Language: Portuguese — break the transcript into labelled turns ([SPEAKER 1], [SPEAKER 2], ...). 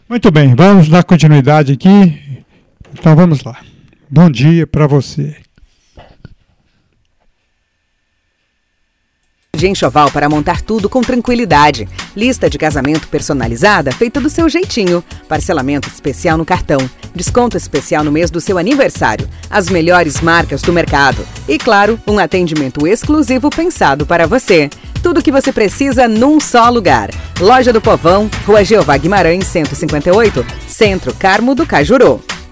[SPEAKER 1] Muito bem, vamos dar continuidade aqui. Então vamos lá. Bom dia para você.
[SPEAKER 2] De enxoval para montar tudo com tranquilidade. Lista de casamento personalizada feita do seu jeitinho. Parcelamento especial no cartão. Desconto especial no mês do seu aniversário. As melhores marcas do mercado. E claro, um atendimento exclusivo pensado para você. Tudo o que você precisa num só lugar. Loja do Povão, Rua Jeová Guimarães, 158, Centro Carmo do Cajuru.